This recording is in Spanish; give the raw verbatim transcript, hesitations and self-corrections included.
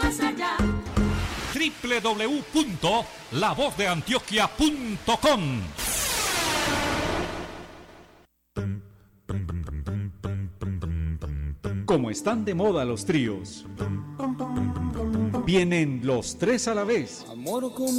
más allá. doble u doble u doble u punto la voz de antioquia punto com. Como están de moda los tríos, vienen los tres a la vez. Amor con